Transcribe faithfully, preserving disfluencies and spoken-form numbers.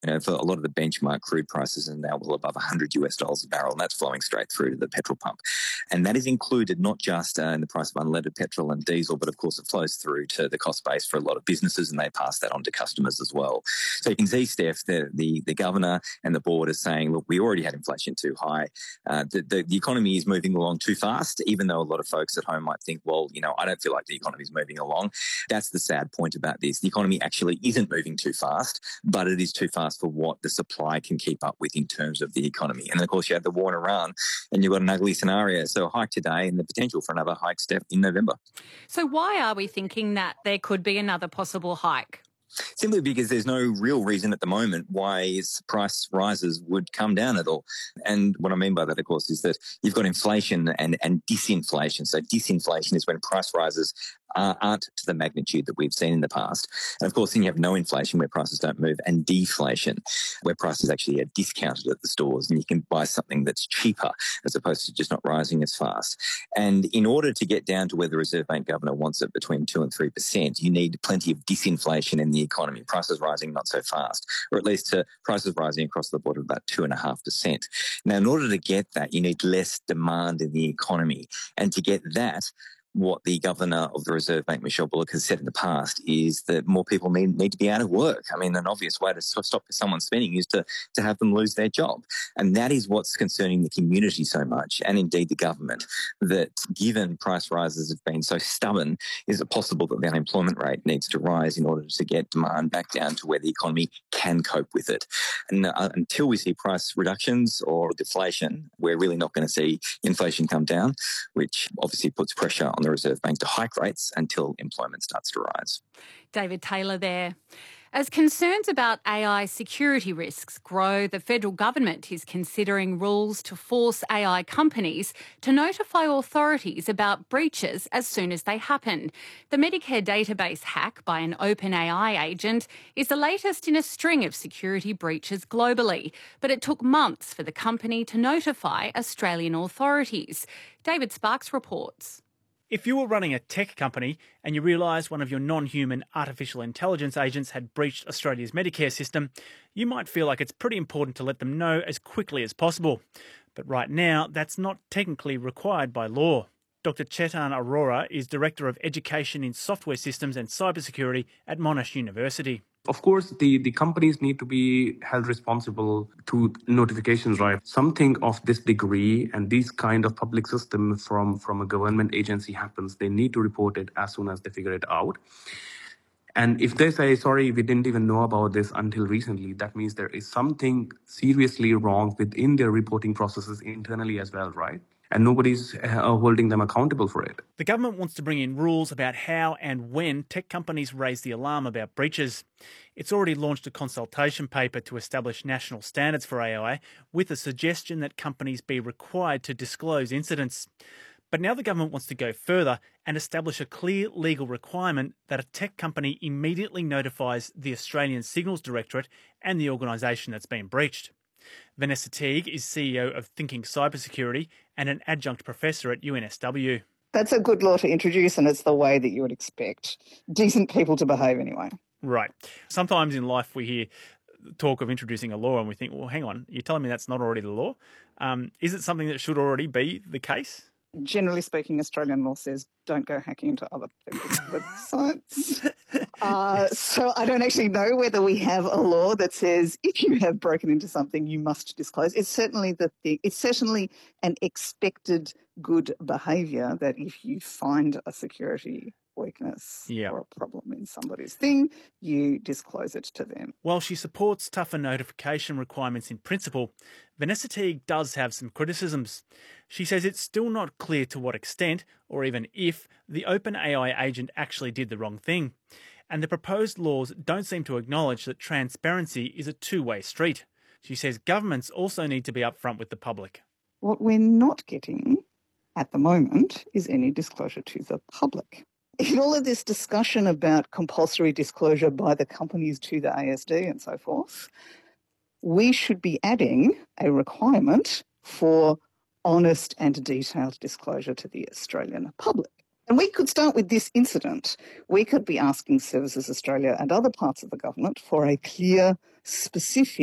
You know, for a lot of the benchmark crude prices are now well above one hundred US dollars a barrel, and that's flowing straight through to the petrol pump. And that is included not just uh, in the price of unleaded petrol and diesel, but of course it flows through to the cost base for a lot of businesses, and they pass that on to customers as well. So you can see, Steph, the, the, the governor and the board are saying, look, we already had inflation too high. Uh, the, the, the economy is moving along too fast, even though a lot of folks at home might think, well, you know, I don't feel like the economy is moving along. That's the sad point about this. The economy actually isn't moving too fast, but it is too fast for what the supply can keep up with in terms of the economy. And then, of course, you have the war in Iran and you've got an ugly scenario. So a hike today and the potential for another hike, Steph, in November. So why are we thinking that there could be another possible hike? Simply because there's no real reason at the moment why price rises would come down at all. And what I mean by that, of course, is that you've got inflation and, and disinflation. So disinflation is when price rises Uh, aren't to the magnitude that we've seen in the past. And of course, then you have no inflation where prices don't move, and deflation where prices actually are discounted at the stores and you can buy something that's cheaper as opposed to just not rising as fast. And in order to get down to where the Reserve Bank governor wants it between two and three percent, you need plenty of disinflation in the economy, prices rising not so fast, or at least to prices rising across the board of about two and a half percent. Now, in order to get that, you need less demand in the economy. And to get that, what the governor of the Reserve Bank, Michelle Bullock, has said in the past is that more people need, need to be out of work. I mean, an obvious way to stop someone spending is to, to have them lose their job. And that is what's concerning the community so much, and indeed the government, that given price rises have been so stubborn, is it possible that the unemployment rate needs to rise in order to get demand back down to where the economy can cope with it. And uh, until we see price reductions or deflation, we're really not going to see inflation come down, which obviously puts pressure on the Reserve Bank to hike rates until employment starts to rise. David Taylor there. As concerns about A I security risks grow, the federal government is considering rules to force A I companies to notify authorities about breaches as soon as they happen. The Medicare database hack by an OpenAI agent is the latest in a string of security breaches globally, but it took months for the company to notify Australian authorities. David Sparks reports. If you were running a tech company and you realised one of your non-human artificial intelligence agents had breached Australia's Medicare system, you might feel like it's pretty important to let them know as quickly as possible. But right now, that's not technically required by law. Doctor Chetan Arora is Director of Education in Software Systems and Cybersecurity at Monash University. Of course, the, the companies need to be held responsible to notifications, right? Something of this degree and this kind of public system from, from a government agency happens, they need to report it as soon as they figure it out. And if they say, sorry, we didn't even know about this until recently, that means there is something seriously wrong within their reporting processes internally as well, right? And nobody's uh, holding them accountable for it. The government wants to bring in rules about how and when tech companies raise the alarm about breaches. It's already launched a consultation paper to establish national standards for A I, with a suggestion that companies be required to disclose incidents. But now the government wants to go further and establish a clear legal requirement that a tech company immediately notifies the Australian Signals Directorate and the organisation that's been breached. Vanessa Teague is C E O of Thinking Cybersecurity and an adjunct professor at U N S W. That's a good law to introduce, and it's the way that you would expect decent people to behave anyway. Right. Sometimes in life we hear talk of introducing a law and we think, well, hang on, you're telling me that's not already the law? Um, is it something that should already be the case? Generally speaking, Australian law says don't go hacking into other people's websites. Uh, so I don't actually know whether we have a law that says if you have broken into something, you must disclose. It's certainly the thing. It's certainly an expected good behaviour that if you find a security weakness yep. or a problem in somebody's thing, you disclose it to them. While she supports tougher notification requirements in principle, Vanessa Teague does have some criticisms. She says it's still not clear to what extent, or even if, the OpenAI agent actually did the wrong thing. And the proposed laws don't seem to acknowledge that transparency is a two-way street. She says governments also need to be upfront with the public. What we're not getting at the moment is any disclosure to the public. In all of this discussion about compulsory disclosure by the companies to the A S D and so forth, we should be adding a requirement for honest and detailed disclosure to the Australian public. And we could start with this incident. We could be asking Services Australia and other parts of the government for a clear specific